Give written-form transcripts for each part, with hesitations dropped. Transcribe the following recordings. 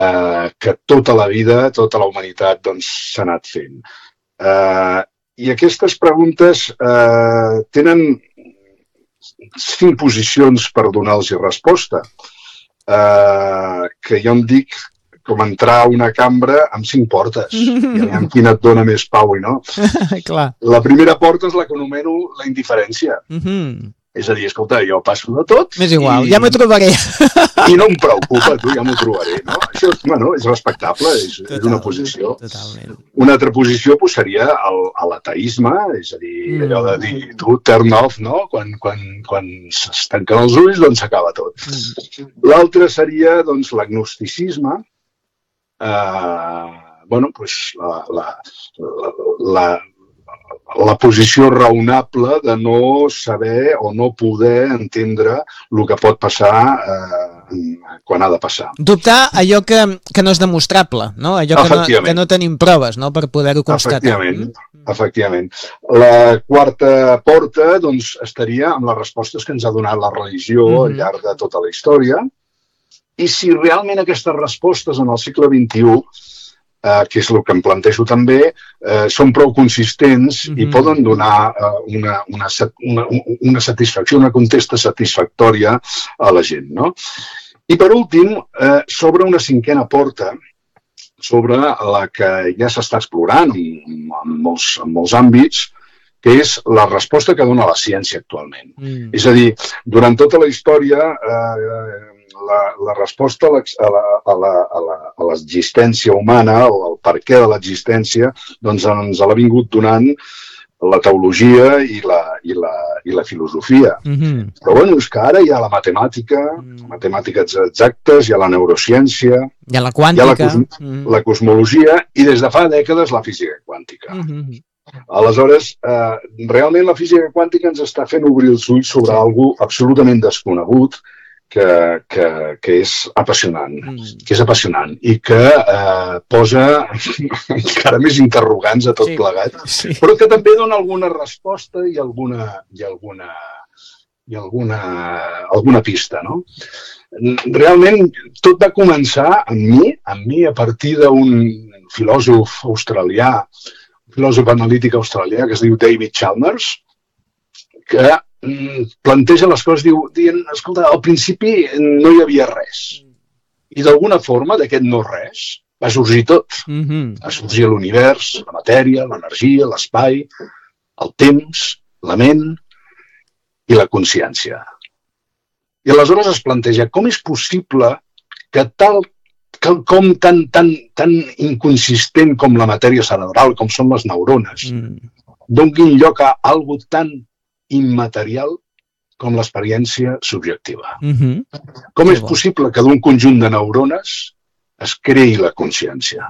que tota la vida, tota la humanitat s'ha anat fent. I aquestes preguntes tenen 5 posicions per donar-los resposta, que jo em dic com entrar a una cambra amb 5 portes, i aviam quina et dona més pau i no. La primera porta és la que anomeno la indiferència. És a dir, escolta, jo passo de tot... M'és igual, ja m'ho trobaré. I no em preocupa, tu, ja m'ho trobaré, no? Això, bueno, és respectable, és una posició. Totalment. Una altra posició seria l'ateisme, és a dir, allò de dir, tu, turn off, no? Quan es tanquen els ulls, doncs s'acaba tot. L'altra seria, doncs, l'agnosticisme, bueno, doncs, la posició raonable de no saber o no poder entendre el que pot passar quan ha de passar. Dubtar allò que no és demostrable, no? Allò que no tenim proves, no?, per poder-ho constatar. Efectivament. La quarta porta, doncs, estaria amb les respostes que ens ha donat la religió al llarg de tota la història, i si realment aquestes respostes en el segle XXI, que és el que em plantejo també, són prou consistents i poden donar una satisfacció, una contesta satisfactòria a la gent, no? I per últim, s'obre una 5a porta sobre la que ja s'està explorant en molts àmbits, que és la resposta que dona la ciència actualment. És a dir, durant tota la història, la resposta a l'existència humana, o al perquè de l'existència, doncs ens l'ha vingut donant la teologia i la filosofia. Però bueno, és que ara hi ha la matemàtiques exactes, hi ha la neurociència, hi ha la quàntica, la cosmologia i des de fa dècades la física quàntica. Aleshores, realment la física quàntica ens està fent obrir els ulls sobre alguna cosa absolutament desconegut, que és apassionant, i que posa encara més interrogants a tot plegat, però que també dona alguna resposta i alguna pista, no? Realment, tot va començar amb mi a partir d'un filòsof australià, un filòsof analític australià que es diu David Chalmers, que planteja les coses dient, escolta, al principi no hi havia res. I d'alguna forma, d'aquest no res, va sorgir tot. Va sorgir l'univers, la matèria, l'energia, l'espai, el temps, la ment i la consciència. I aleshores es planteja com és possible que quelcom tan inconsistent com la matèria cerebral, com són les neurones, donin lloc a algo tan immaterial com l'experiència subjectiva. Com és possible que d'un conjunt de neurones es creï la consciència?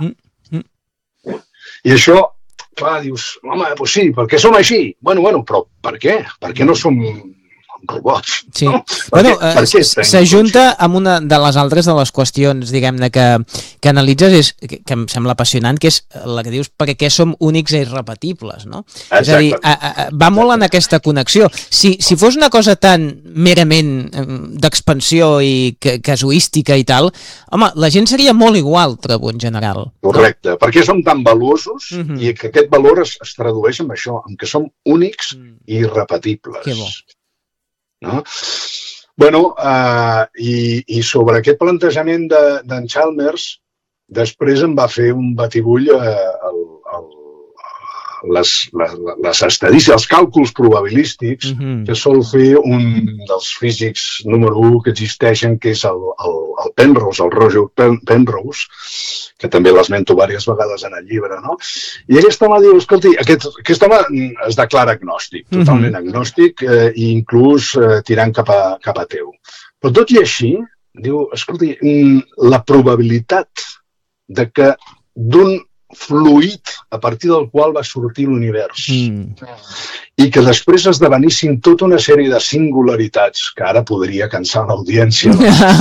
I això, clar, dius, home, doncs sí, perquè som així. Bueno, però per què? Per què no som robots? Sí. Bueno, s'ajunta amb una de les altres de les qüestions, diguem-ne, que analitzes, que em sembla apassionant, que és la que dius perquè som únics i irrepetibles, no? És a dir, va molt en aquesta connexió. Si fos una cosa tan merament d'expansió i casuística i tal, home, la gent seria molt igual, trobo, en general. Correcte, perquè som tan valuosos i que aquest valor es tradueix en això, en que som únics i irrepetibles. Que bo. No? Bueno, i sobre aquest plantejament d'en Chalmers, després em va fer un batibull les estadístiques, els càlculs probabilístics que sol fer un dels físics número 1 que existeixen, que és el Penrose, el Roger Penrose, que també l'esmento diverses vegades en el llibre, no? I aquest home diu, escolti, aquest home es declara agnòstic, totalment agnòstic, i inclús tirant cap a ateu. Però tot i així, diu, escolti, la probabilitat de que d'un fluid a partir del qual va sortir l'univers i que després esdevenissin tota una sèrie de singularitats que ara podria cansar l'audiència,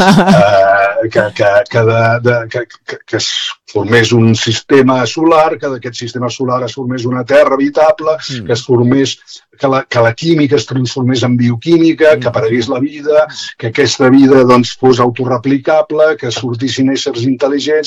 que es formés un sistema solar, que d'aquest sistema solar es formés una terra habitable, que es formés, que la química es transformés en bioquímica, que aparegués la vida, que aquesta vida doncs, fos autorreplicable, que sortissin éssers intel·ligents,